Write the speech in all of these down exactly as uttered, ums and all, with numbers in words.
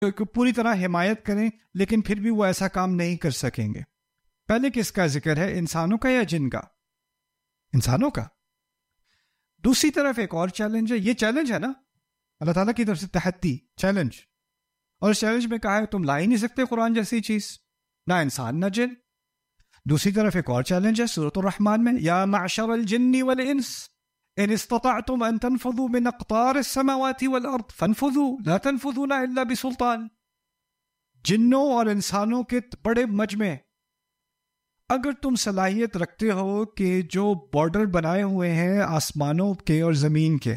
کہ پوری طرح حمایت کریں لیکن پھر بھی وہ ایسا کام نہیں کر سکیں گے. پہلے کس کا ذکر ہے؟ انسانوں کا یا جن کا؟ انسانوں کا. دوسری طرف ایک اور چیلنج ہے. یہ چیلنج ہے نا اللہ تعالیٰ کی طرف سے، تحدی، چیلنج. اور اس چیلنج میں کہا ہے تم لا ہی نہیں سکتے قرآن جیسی چیز، نہ انسان نہ جن. دوسری طرف ایک اور چیلنج ہے سورۃ الرحمن میں، یا معشر الجن والانس ان استطعتم ان تنفذوا من اقطار السماوات والارض فانفذوا لا تنفذون الا بسلطان. جنوں اور انسانوں کے بڑے مجمع، اگر تم صلاحیت رکھتے ہو کہ جو بارڈر بنائے ہوئے ہیں آسمانوں کے اور زمین کے،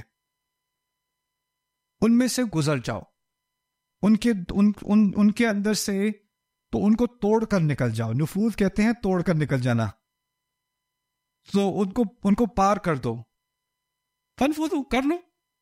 ان میں سے گزر جاؤ، ان کے ان, ان, ان کے اندر سے تو ان کو توڑ کر نکل جاؤ. نفوذ کہتے ہیں توڑ کر نکل جانا. تو ان کو ان کو پار کر دو. فنفذوا، کر لو.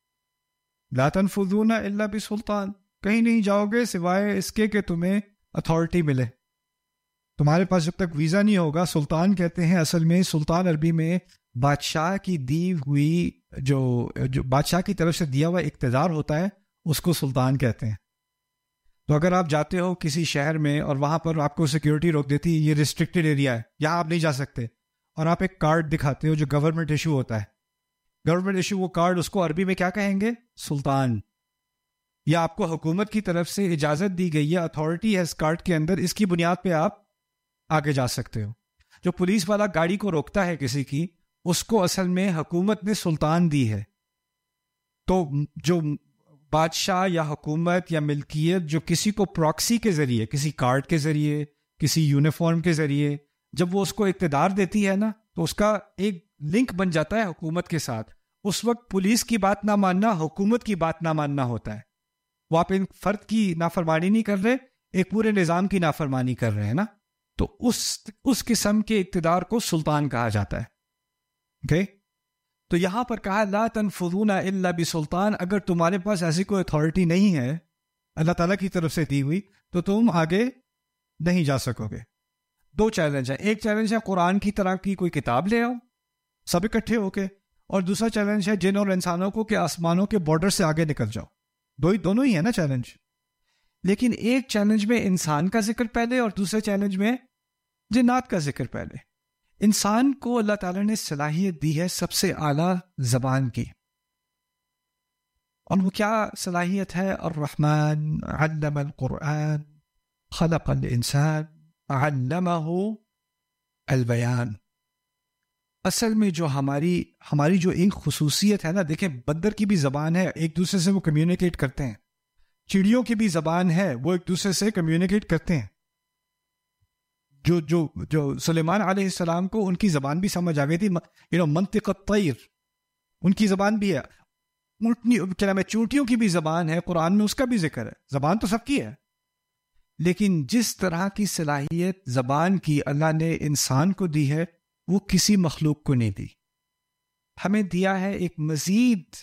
لا تنفذون الا بسلطان، کہیں نہیں جاؤ گے سوائے اس کے کہ تمہیں اتھارٹی ملے. تمہارے پاس جب تک ویزا نہیں ہوگا، سلطان کہتے ہیں اصل میں، سلطان عربی میں بادشاہ کی دی ہوئی جو جو بادشاہ کی طرف سے دیا ہوا اقتدار ہوتا ہے اس کو سلطان کہتے ہیں. تو اگر آپ جاتے ہو کسی شہر میں اور وہاں پر آپ کو سیکیورٹی روک دیتی ہے، یہ ریسٹرکٹڈ ایریا ہے، یہاں آپ نہیں جا سکتے، اور آپ ایک کارڈ دکھاتے ہو جو گورنمنٹ ایشو ہوتا ہے، گورنمنٹ ایشو وہ کارڈ، اس کو عربی میں کیا کہیں گے؟ سلطان. یا آپ کو حکومت کی طرف سے اجازت دی گئی ہے، اتھارٹی ہے اس کارڈ کے اندر، اس کی بنیاد پہ آپ آگے جا سکتے ہو. جو پولیس والا گاڑی کو روکتا ہے کسی کی، اس کو اصل میں حکومت نے سلطان دی ہے. تو جو بادشاہ یا حکومت یا ملکیت جو کسی کو پراکسی کے ذریعے، کسی کارڈ کے ذریعے، کسی یونیفارم کے ذریعے جب وہ اس کو اقتدار دیتی ہے نا، تو اس کا ایک لنک بن جاتا ہے حکومت کے ساتھ. اس وقت پولیس کی بات نہ ماننا حکومت کی بات نہ ماننا ہوتا ہے. وہ آپ ایک فرد کی نافرمانی نہیں کر رہے، ایک پورے نظام کی نافرمانی کر رہے ہیں نا. تو اس اس قسم کے اقتدار کو سلطان کہا جاتا ہے. Okay okay? تو یہاں پر کہا لا تنفذون الا بسلطان. اگر تمہارے پاس ایسی کوئی اتھارٹی نہیں ہے اللہ تعالیٰ کی طرف سے دی ہوئی، تو تم آگے نہیں جا سکو گے. دو چیلنج ہیں. ایک چیلنج ہے قرآن کی طرح کی کوئی کتاب لے آؤ سب اکٹھے ہو کے، اور دوسرا چیلنج ہے جن اور انسانوں کو کہ آسمانوں کے بارڈر سے آگے نکل جاؤ. دو ہی دونوں ہی ہے نا چیلنج. لیکن ایک چیلنج میں انسان کا ذکر پہلے اور دوسرے چیلنج میں جنات کا ذکر پہلے. انسان کو اللہ تعالیٰ نے صلاحیت دی ہے سب سے اعلیٰ زبان کی، اور وہ کیا صلاحیت ہے؟ الرحمن علم القرآن خلق الانسان علمہ البیان. اصل میں جو ہماری ہماری جو ایک خصوصیت ہے نا، دیکھیں بندر کی بھی زبان ہے، ایک دوسرے سے وہ کمیونیکیٹ کرتے ہیں. چڑیوں کی بھی زبان ہے، وہ ایک دوسرے سے کمیونیکیٹ کرتے ہیں. جو جو جو سلیمان علیہ السلام کو ان کی زبان بھی سمجھ آ گئی تھی، یو نو منطق الطیر، ان کی زبان بھی ہے. اونٹنی کیا نام ہے، چونٹیوں کی بھی زبان ہے، قرآن میں اس کا بھی ذکر ہے. زبان تو سب کی ہے، لیکن جس طرح کی صلاحیت زبان کی اللہ نے انسان کو دی ہے وہ کسی مخلوق کو نہیں دی. ہمیں دیا ہے ایک مزید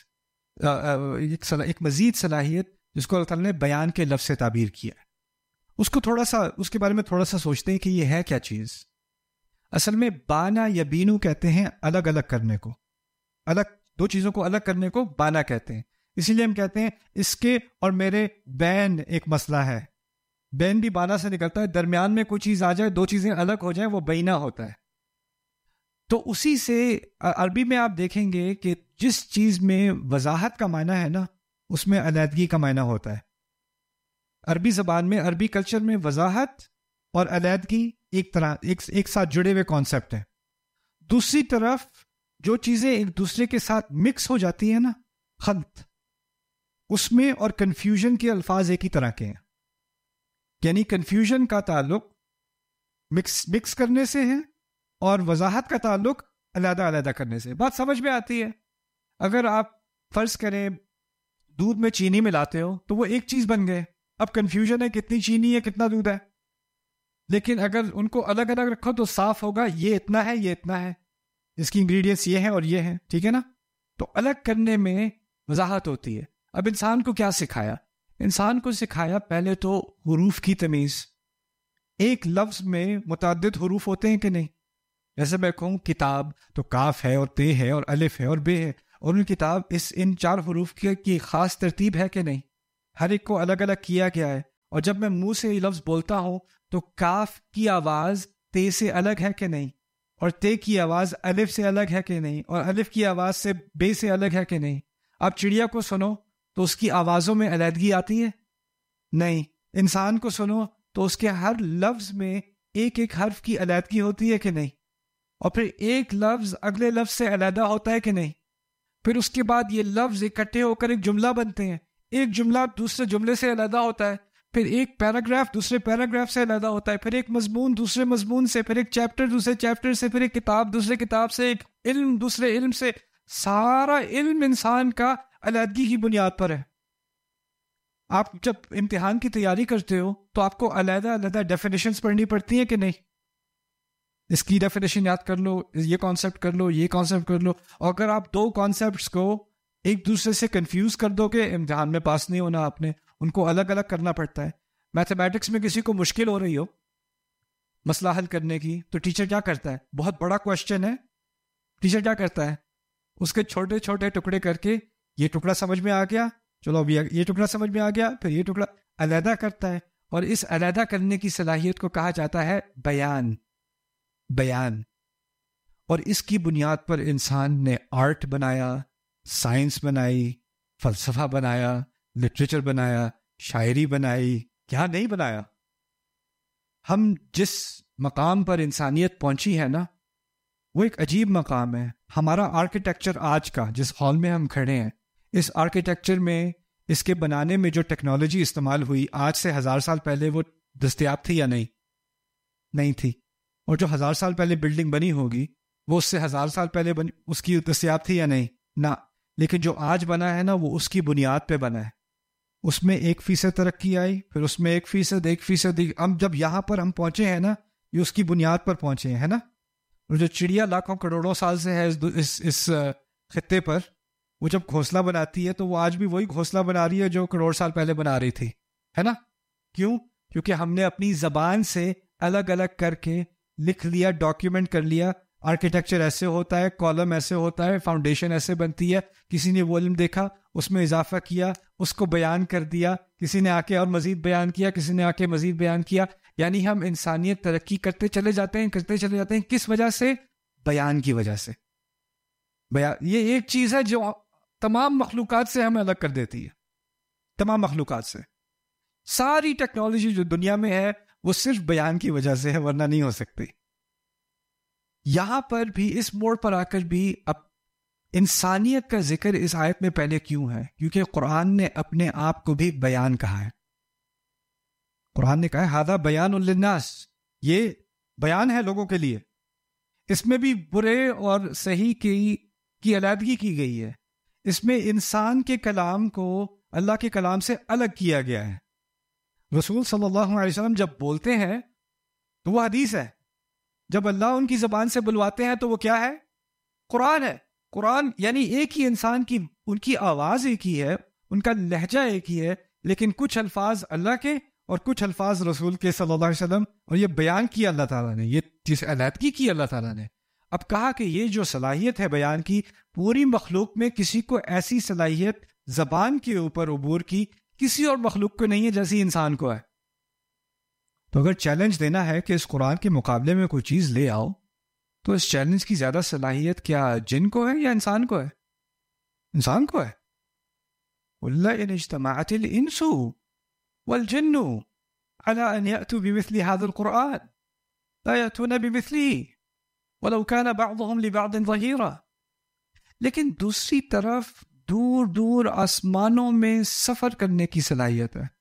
ایک مزید صلاحیت جس کو اللہ تعالیٰ نے بیان کے لفظ سے تعبیر کیا ہے. اس کو تھوڑا سا اس کے بارے میں تھوڑا سا سوچتے ہیں کہ یہ ہے کیا چیز. اصل میں بانا یا بینو کہتے ہیں الگ الگ کرنے کو، الگ دو چیزوں کو الگ کرنے کو بانا کہتے ہیں. اسی لیے ہم کہتے ہیں اس کے اور میرے بین ایک مسئلہ ہے. بین بھی بانا سے نکلتا ہے، درمیان میں کوئی چیز آ جائے، دو چیزیں الگ ہو جائیں، وہ بینا ہوتا ہے. تو اسی سے عربی میں آپ دیکھیں گے کہ جس چیز میں وضاحت کا معنی ہے نا، اس میں علیحدگی کا معنی ہوتا ہے. عربی زبان میں، عربی کلچر میں وضاحت اور علیحدگی ایک طرح ایک, ایک ساتھ جڑے ہوئے کانسیپٹ ہیں. دوسری طرف جو چیزیں ایک دوسرے کے ساتھ مکس ہو جاتی ہیں نا، خلط، اس میں اور کنفیوژن کے الفاظ ایک ہی طرح کے ہیں. یعنی کنفیوژن کا تعلق مکس مکس کرنے سے ہے اور وضاحت کا تعلق علیحدہ علیحدہ کرنے سے. بات سمجھ میں آتی ہے. اگر آپ فرض کریں دودھ میں چینی ملاتے ہو تو وہ ایک چیز بن گئے. اب کنفیوژن ہے کتنی چینی ہے کتنا دودھ ہے، لیکن اگر ان کو الگ الگ رکھو تو صاف ہوگا یہ اتنا ہے یہ اتنا ہے، اس کی انگریڈینٹس یہ ہیں اور یہ ہیں، ٹھیک ہے نا. تو الگ کرنے میں وضاحت ہوتی ہے. اب انسان کو کیا سکھایا؟ انسان کو سکھایا پہلے تو حروف کی تمیز. ایک لفظ میں متعدد حروف ہوتے ہیں کہ نہیں؟ جیسے میں کہوں کتاب تو کاف ہے اور تے ہے اور الف ہے اور بے ہے، اور ان کتاب اس ان چار حروف کی, کی خاص ترتیب ہے کہ نہیں؟ ہر ایک کو الگ الگ کیا گیا ہے. اور جب میں منہ سے یہ لفظ بولتا ہوں تو کاف کی آواز تے سے الگ ہے کہ نہیں، اور تے کی آواز الف سے الگ ہے کہ نہیں، اور الف کی آواز سے بے سے الگ ہے کہ نہیں؟ آپ چڑیا کو سنو تو اس کی آوازوں میں علیحدگی آتی ہے؟ نہیں. انسان کو سنو تو اس کے ہر لفظ میں ایک ایک حرف کی علیحدگی ہوتی ہے کہ نہیں؟ اور پھر ایک لفظ اگلے لفظ سے علیحدہ ہوتا ہے کہ نہیں؟ پھر اس کے بعد یہ لفظ اکٹھے ہو کر ایک جملہ بنتے ہیں، ایک جملہ دوسرے جملے سے علیحدہ ہوتا ہے، پھر ایک پیراگراف دوسرے پیراگراف سے علیحدہ ہوتا ہے، پھر ایک مضمون دوسرے مضمون سے، پھر ایک چیپٹر دوسرے چیپٹر سے، پھر ایک کتاب دوسرے کتاب سے، ایک علم دوسرے علم سے. سارا علم انسان کا علیحدگی کی بنیاد پر ہے. آپ جب امتحان کی تیاری کرتے ہو تو آپ کو علیحدہ علیحدہ ڈیفینیشنز پڑھنی پڑتی ہیں کہ نہیں؟ اس کی ڈیفینیشن یاد کر لو، یہ کانسیپٹ کر لو، یہ کانسیپٹ کر لو. اور اگر آپ دو کانسیپٹس کو ایک دوسرے سے کنفیوز کر دو کہ امتحان میں پاس نہیں ہونا، آپ نے ان کو الگ الگ کرنا پڑتا ہے. میتھمیٹکس میں کسی کو مشکل ہو رہی ہو مسئلہ حل کرنے کی تو ٹیچر کیا کرتا ہے؟ بہت بڑا کوشچن ہے، ٹیچر کیا کرتا ہے؟ اس کے چھوٹے چھوٹے ٹکڑے کر کے یہ ٹکڑا سمجھ میں آ گیا، چلو اب یہ ٹکڑا سمجھ میں آ گیا، پھر یہ ٹکڑا علیحدہ کرتا ہے. اور اس علیحدہ کرنے کی صلاحیت کو کہا جاتا ہے بیان. بیان. اور اس کی بنیاد پر انسان نے آرٹ بنایا، سائنس بنائی، فلسفہ بنایا، لٹریچر بنایا، شاعری بنائی. کیا نہیں بنایا؟ ہم جس مقام پر انسانیت پہنچی ہے نا، وہ ایک عجیب مقام ہے. ہمارا آرکیٹیکچر آج کا جس ہال میں ہم کھڑے ہیں، اس آرکیٹیکچر میں اس کے بنانے میں جو ٹیکنالوجی استعمال ہوئی آج سے ہزار سال پہلے وہ دستیاب تھی یا نہیں؟ نہیں تھی. اور جو ہزار سال پہلے بلڈنگ بنی ہوگی وہ اس سے ہزار سال پہلے بنی اس کی دستیاب تھی یا نہیں؟ نہ. لیکن جو آج بنا ہے نا وہ اس کی بنیاد پہ بنا ہے. اس میں ایک فیصد ترقی آئی، پھر اس میں ایک فیصد ایک فیصد ہم جب یہاں پر ہم پہنچے ہیں نا، یہ اس کی بنیاد پر پہنچے ہیں نا. اور جو چڑیا لاکھوں کروڑوں سال سے ہے اس اس, اس خطے پر، وہ جب گھونسلہ بناتی ہے تو وہ آج بھی وہی گھونسلہ بنا رہی ہے جو کروڑ سال پہلے بنا رہی تھی، ہے نا؟ کیوں؟ کیونکہ ہم نے اپنی زبان سے الگ الگ کر کے لکھ لیا، ڈاکیومنٹ کر لیا. آرکیٹیکچر ایسے ہوتا ہے، کالم ایسے ہوتا ہے، فاؤنڈیشن ایسے بنتی ہے. کسی نے وہ علم دیکھا، اس میں اضافہ کیا، اس کو بیان کر دیا، کسی نے آ کے اور مزید بیان کیا، کسی نے آ کے مزید بیان کیا. یعنی ہم انسانیت ترقی کرتے چلے جاتے ہیں کرتے چلے جاتے ہیں کس وجہ سے؟ بیان کی وجہ سے. بیان یہ ایک چیز ہے جو تمام مخلوقات سے ہمیں الگ کر دیتی ہے. تمام مخلوقات سے ساری ٹیکنالوجی جو دنیا میں ہے وہ صرف بیان کی وجہ سے ہے، ورنہ نہیں ہو سکتی. یہاں پر بھی اس موڑ پر آ کر بھی اب انسانیت کا ذکر اس آیت میں پہلے کیوں ہے؟ کیونکہ قرآن نے اپنے آپ کو بھی بیان کہا ہے. قرآن نے کہا ہے ھذا بیان للناس، یہ بیان ہے لوگوں کے لیے. اس میں بھی برے اور صحیح کی کی علیحدگی کی گئی ہے. اس میں انسان کے کلام کو اللہ کے کلام سے الگ کیا گیا ہے. رسول صلی اللہ علیہ وسلم جب بولتے ہیں تو وہ حدیث ہے، جب اللہ ان کی زبان سے بلواتے ہیں تو وہ کیا ہے؟ قرآن ہے. قرآن یعنی ایک ہی انسان کی، ان کی آواز ایک ہی ہے، ان کا لہجہ ایک ہی ہے، لیکن کچھ الفاظ اللہ کے اور کچھ الفاظ رسول کے صلی اللہ علیہ وسلم. اور یہ بیان کیا اللہ تعالیٰ نے، یہ جس علیحدگی کی اللہ تعالیٰ نے. اب کہا کہ یہ جو صلاحیت ہے بیان کی، پوری مخلوق میں کسی کو ایسی صلاحیت زبان کے اوپر عبور کی کسی اور مخلوق کو نہیں ہے جیسی انسان کو ہے. تو اگر چیلنج دینا ہے کہ اس قرآن کے مقابلے میں کوئی چیز لے آؤ، تو اس چیلنج کی زیادہ صلاحیت کیا جن کو ہے یا انسان کو ہے؟ انسان کو ہے. وَلَّئِنِ اجْتَمَعَتِ الْإِنسُ وَالْجِنُّ عَلَىٰ أَنْ يَأْتُوا بِمِثْلِ هَذَا الْقُرْآنِ لَا يَأْتُونَ بِمِثْلِهِ وَلَوْ كَانَ بَعْضُهُمْ لِبَعْضٍ ظَهِيرًا. لیکن دوسری طرف دور دور آسمانوں میں سفر کرنے کی صلاحیت ہے.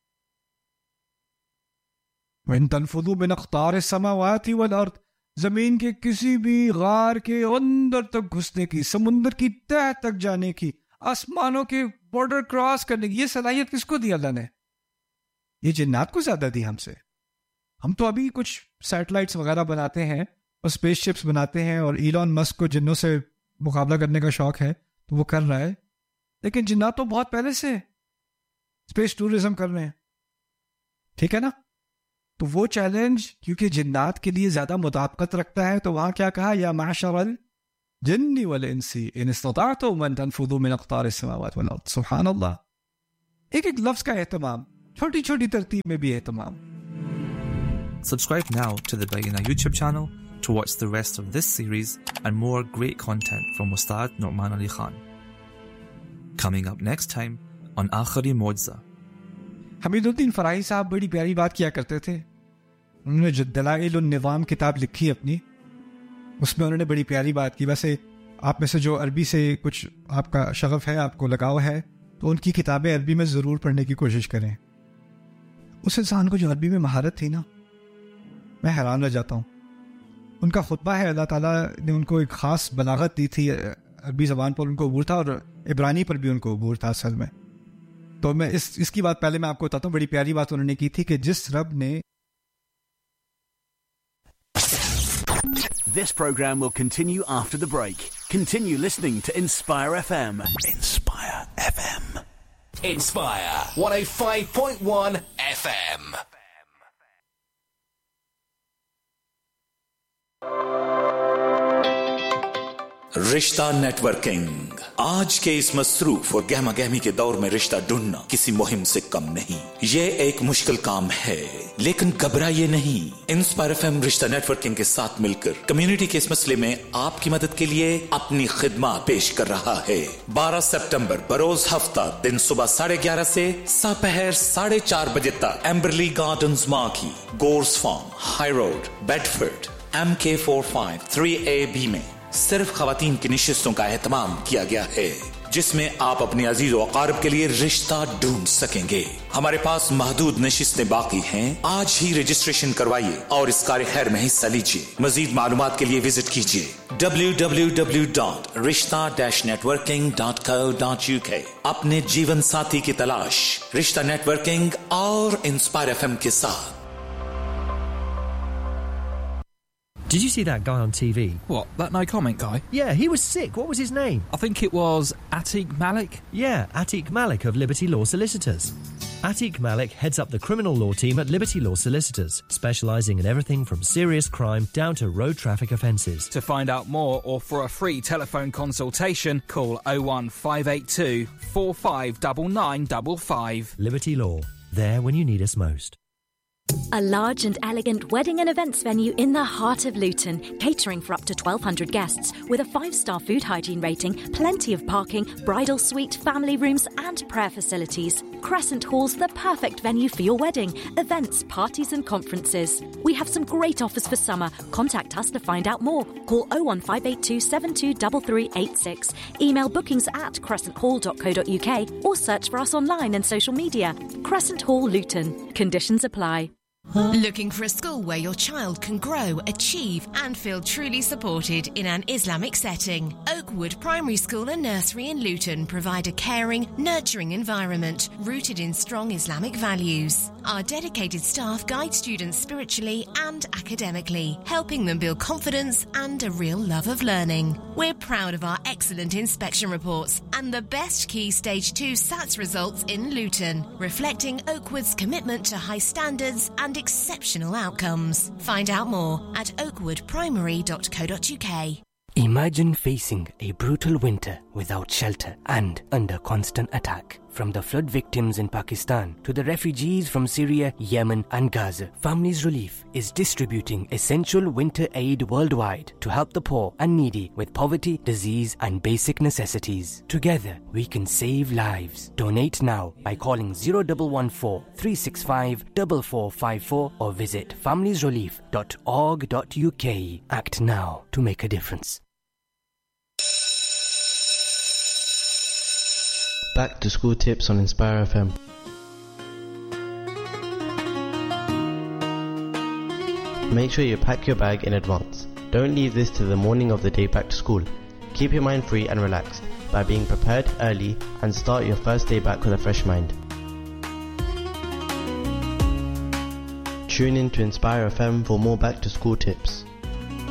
وَإِن تَنْفُذُوا مِنْ أَقْطَارِ السَّمَاوَاتِ وَالْأَرْضِ، زمین کے کسی بھی غار کے اندر تک گھسنے کی، سمندر کی تہ تک جانے کی، آسمانوں کے بارڈر کراس کرنے کی، یہ صلاحیت کس کو دی اللہ نے؟ یہ جنات کو زیادہ دی ہم سے. ہم تو ابھی کچھ سیٹلائٹس وغیرہ بناتے ہیں اور اسپیس شپس بناتے ہیں، اور ایلون مسک کو جنوں سے مقابلہ کرنے کا شوق ہے تو وہ کر رہا ہے. لیکن جنات تو بہت پہلے سے اسپیس ٹورزم کر رہے ہیں، ٹھیک ہے نا؟ تو وہ چیلنج کیونکہ جنات کے لیے زیادہ مطابقت رکھتا ہے، تو وہاں کیا کہا؟ یا معشر الجن والانس ان استطعتم ان تنفذوا من اقطار السماوات والارض. سبحان اللہ. ایک ایک لفظ کا اہتمام. छोटी छोटी तरतीब में भी है तमाम. Subscribe now to the Bayyinah YouTube channel to watch the rest of this series and more great content from Ustad Nu'man Ali Khan. Coming up next time on Akhari Mo'jiza. Hamiduddin Farahi साहब बड़ी प्यारी बात किया करते थे. उन्होंने जो दलाइल उन निज़ाम किताब लिखी अपनी, उसमें उन्होंने बड़ी प्यारी बात की. वैसे आप में से जो अरबी से कुछ आपका शगफ है, आपको लगाव है, तो उनकी किताबें अरबी में ज़रूर पढ़ने की कोशिश करें. उस इंसान को जो अरबी में महारत थी ना, मैं हैरान रह जाता हूँ. उनका खुतबा है, अल्लाह ताला ने उनको एक ख़ास बलागत दी थी. अरबी ज़बान पर उनको अबूर था और इब्रानी पर भी उनको अबूर था असल में. तो मैं इस इसकी बात पहले मैं आपको बताता हूँ. बड़ी प्यारी बात उन्होंने की थी कि जिस रब ने This program will continue after the break. Continue listening to Inspire F M. Inspire F M. Inspire one oh five point one F M. रिश्ता नेटवर्किंग. आज के इस मसरूफ और गहमा गहमी के दौर में रिश्ता ढूंढना किसी मुहिम से कम नहीं. ये एक मुश्किल काम है, लेकिन घबराइए नहीं. इंस्पायर एफएम रिश्ता नेटवर्किंग के साथ मिलकर कम्युनिटी के इस मसले में आपकी मदद के लिए अपनी खिदमत पेश कर रहा है. बारह सितंबर बरोज हफ्ता दिन सुबह साढ़े ग्यारह से दोपहर साढ़े चार बजे तक एम्बरली gardens marquee, gorge farm, high road, Bedford, M के four five three A B में सिर्फ खवातीन की निशिस्तों का एहतमाम किया गया है, जिसमें आप अपने अजीज व अकारिब के लिए रिश्ता ढूंढ सकेंगे. हमारे पास महदूद नशिस्तें बाकी हैं. आज ही रजिस्ट्रेशन करवाइए और इस कार्य खैर में हिस्सा लीजिए. मजीद मालूमात के लिए विजिट कीजिए डब्ल्यू डब्ल्यू डब्ल्यू डॉट रिश्ता networking dot co dot U के. अपने जीवन साथी की तलाश रिश्ता नेटवर्किंग और इंस्पायर एफएम के साथ. Did you see that guy on T V? What, that no comment guy? Yeah, he was sick. What was his name? I think it was Atiq Malik. Yeah, Atiq Malik of Liberty Law Solicitors. Atiq Malik heads up the criminal law team at Liberty Law Solicitors, specialising in everything from serious crime down to road traffic offences. To find out more or for a free telephone consultation, call oh one five eight two four five nine nine five five. Liberty Law, there when you need us most. A large and elegant wedding and events venue in the heart of Luton, catering for up to twelve hundred guests, with a five-star food hygiene rating, plenty of parking, bridal suite, family rooms and prayer facilities. Crescent Hall's the perfect venue for your wedding, events, parties and conferences. We have some great offers for summer. Contact us to find out more. Call oh one five eight two seven two three three eight six. Email bookings at crescent hall dot co dot uk or search for us online and social media. Crescent Hall, Luton. Conditions apply. Looking for a school where your child can grow, achieve and feel truly supported in an Islamic setting? Oakwood Primary School and Nursery in Luton provide a caring, nurturing environment rooted in strong Islamic values. Our dedicated staff guide students spiritually and academically, helping them build confidence and a real love of learning. We're proud of our excellent inspection reports and the best Key Stage two S A T S results in Luton, reflecting Oakwood's commitment to high standards and exceptional outcomes. Find out more at oakwood primary dot co dot uk. Imagine facing a brutal winter without shelter and under constant attack. From the flood victims in Pakistan to the refugees from Syria, Yemen and Gaza, Families Relief is distributing essential winter aid worldwide to help the poor and needy with poverty, disease and basic necessities. Together, we can save lives. Donate now by calling zero one one four three six five four four five four or visit families relief dot org dot uk. Act now to make a difference. Back to school tips on Inspire F M. Make sure you pack your bag in advance. Don't leave this to the morning of the day back to school. Keep your mind free and relaxed by being prepared early and start your first day back with a fresh mind. Tune in to Inspire F M for more back to school tips.